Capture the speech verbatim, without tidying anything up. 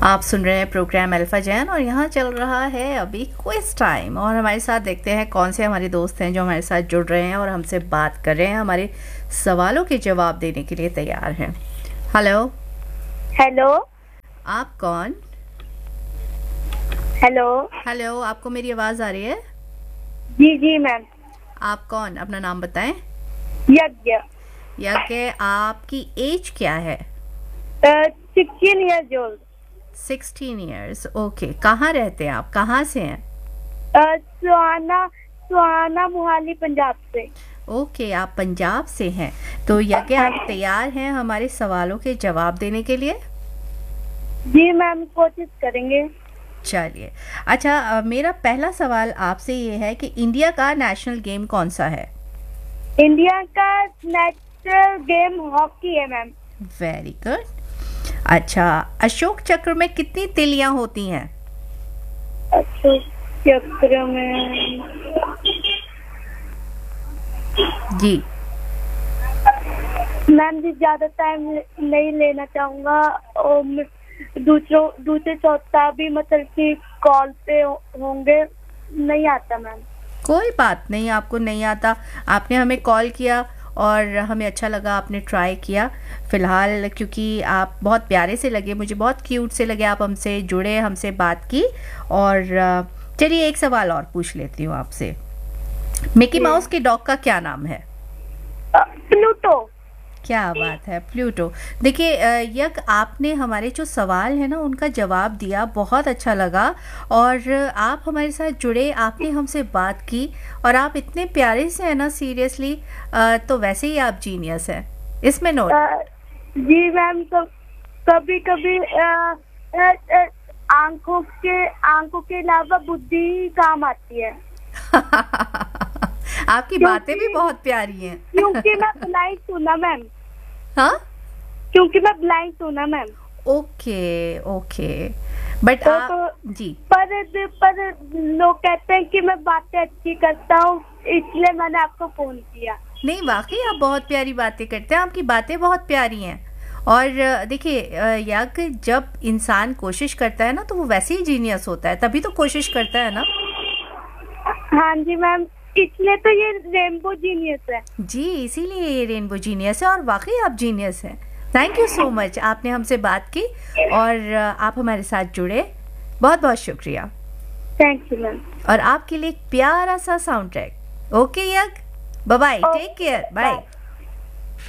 आप सुन रहे हैं प्रोग्राम अल्फा जैन और यहाँ चल रहा है अभी क्विज टाइम। और हमारे साथ देखते हैं कौन से हमारे दोस्त हैं जो हमारे साथ जुड़ रहे हैं और हमसे बात कर रहे हैं, हमारे सवालों के जवाब देने के लिए तैयार हैं। Hello hello. आप कौन? हेलो हेलो, आपको मेरी आवाज़ आ रही है? जी जी मैम। आप कौन, अपना नाम बताएं। यज्ञ। यज्ञ, आपकी एज क्या है? Sixteen years old. Sixteen years, okay. कहाँ रहते हैं आप, कहाँ से हैं? सुहाना सुहाना मोहाली पंजाब से। ओके, आप पंजाब से हैं। तो यज्ञ, आप तैयार हैं हमारे सवालों के जवाब देने के लिए? जी मैम, कोशिश करेंगे। चलिए, अच्छा, अ, मेरा पहला सवाल आपसे ये है कि इंडिया का नेशनल गेम कौन सा है? इंडिया का नेशनल गेम हॉकी है मैम। Very good. अच्छा, अशोक चक्र में कितनी तिलियां होती हैं? अशोक चक्र में जी मैम जी ज्यादा टाइम नहीं लेना चाहूंगा और दूसरों दूसरे चौथा भी मतलब कि कॉल पे होंगे, नहीं आता मैम। कोई बात नहीं, आपको नहीं आता, आपने हमें कॉल किया और हमें अच्छा लगा, आपने ट्राई किया। फ़िलहाल क्योंकि आप बहुत प्यारे से लगे, मुझे बहुत क्यूट से लगे, आप हमसे जुड़े, हमसे बात की। और चलिए एक सवाल और पूछ लेती हूँ आपसे। मिकी माउस के डॉग का क्या नाम है? प्लूटो। क्या बात है, प्लूटो। देखिए यज्ञ, आपने हमारे जो सवाल है ना उनका जवाब दिया, बहुत अच्छा लगा। और आप हमारे साथ जुड़े, आपने हमसे बात की और आप इतने प्यारे से हैं ना, सीरियसली। तो वैसे ही आप जीनियस हैं, इसमें नोट। जी मैम, तो कभी कभी आंखों के आंखों के अलावा बुद्धि काम आती है। आपकी बातें भी बहुत प्यारी हैं। क्योंकि मैं ब्लाइंड हूँ ना मैम। हाँ, क्योंकि मैं ब्लाइंड हूँ ना मैम। ओके ओके, बट तो, आप तो, जी पर पर लोग कहते हैं कि मैं बातें अच्छी करता हूँ, इसलिए मैंने आपको फोन किया। नहीं, वाकई आप बहुत प्यारी बातें करते हैं, आपकी बातें बहुत प्यारी हैं। और देखिए यज्ञ, जब इंसान कोशिश करता है ना तो वो वैसे ही जीनियस होता है, तभी तो कोशिश करता है ना। हाँ जी मैम, इसलिए तो ये रेनबो जीनियस है। जी, इसीलिए ये रेनबो जीनियस है और वाकई आप जीनियस हैं। थैंक यू सो मच, आपने हमसे बात की और आप हमारे साथ जुड़े, बहुत बहुत शुक्रिया। Thank you ma'am. और आपके लिए एक प्यारा सा साउंड ट्रैक। ओके यज्ञ, bye bye, take care, bye.